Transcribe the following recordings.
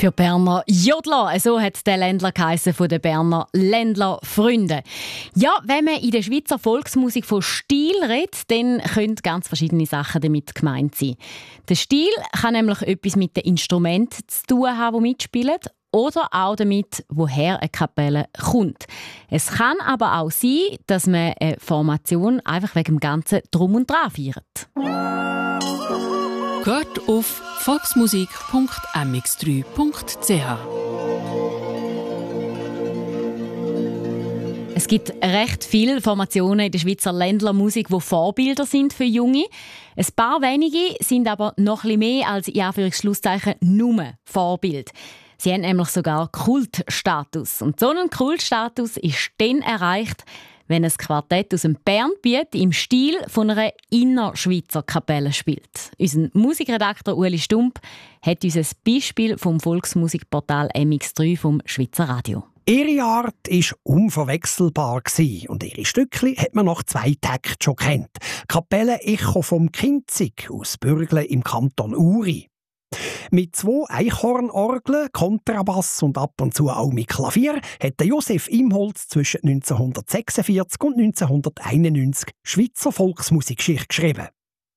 für Berner Jodler. So hat der Ländler geheissen von den Berner Ländlerfreunden. Ja, wenn man in der Schweizer Volksmusik von Stil redet, dann können ganz verschiedene Sachen damit gemeint sein. Der Stil kann nämlich etwas mit den Instrumenten zu tun haben, die mitspielen, oder auch damit, woher eine Kapelle kommt. Es kann aber auch sein, dass man eine Formation einfach wegen dem Ganzen Drum und Dran feiert. Geht auf volksmusik.mx3.ch. Es gibt recht viele Formationen in der Schweizer Ländlermusik, die Vorbilder sind für Junge. Ein paar wenige sind aber noch etwas mehr als in Anführungszeichen nur Vorbild. Sie haben nämlich sogar Kultstatus. Und so ein Kultstatus ist dann erreicht, wenn ein Quartett aus dem Bernbiet im Stil von einer Innerschweizer Kapelle spielt. Unser Musikredakteur Ueli Stump hat uns ein Beispiel vom Volksmusikportal MX3 vom Schweizer Radio. Ihre Art war unverwechselbar und ihre Stückchen hat man nach 2 Takten schon kennt. Kapelle Echo vom Kinzig aus Bürgle im Kanton Uri. Mit 2 Eichhornorgeln, Kontrabass und ab und zu auch mit Klavier hat Josef Imholz zwischen 1946 und 1991 Schweizer Volksmusikgeschichte geschrieben.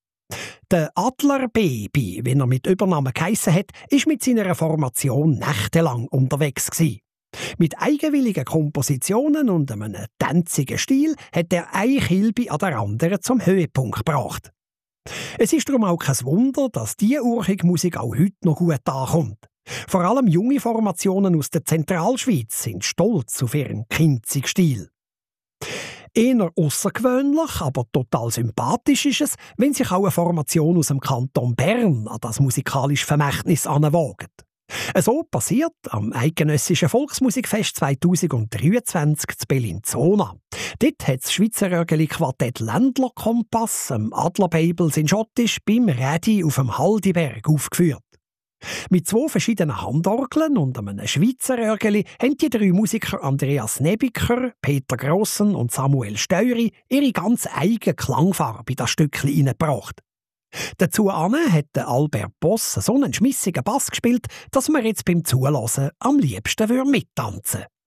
Der Adlerbaby, wie er mit Übernamen geheissen hat, ist mit seiner Formation nächtelang unterwegs gewesen. Mit eigenwilligen Kompositionen und einem tänzigen Stil hat er eine Kilbe an der anderen zum Höhepunkt gebracht. Es ist darum auch kein Wunder, dass diese urige Musik auch heute noch gut ankommt. Vor allem junge Formationen aus der Zentralschweiz sind stolz auf ihren kinzigen Stil. Eher aussergewöhnlich, aber total sympathisch ist es, wenn sich auch eine Formation aus dem Kanton Bern an das musikalische Vermächtnis anwagt. So passiert am Eidgenössischen Volksmusikfest 2023 zu Bellinzona. Dort hat das Schweizer Quartett Ländlerkompass am Adlerbabels in Schottisch beim Rädi auf dem Haldiberg aufgeführt. Mit 2 verschiedenen Handorgeln und einem Schweizer Örgeli haben die 3 Musiker Andreas Nebiker, Peter Grossen und Samuel Steury ihre ganz eigene Klangfarbe in das Stückchen hineingebracht. Dazu hat Albert Boss so einen schmissigen Bass gespielt, dass man jetzt beim Zuhören am liebsten mittanzen würde.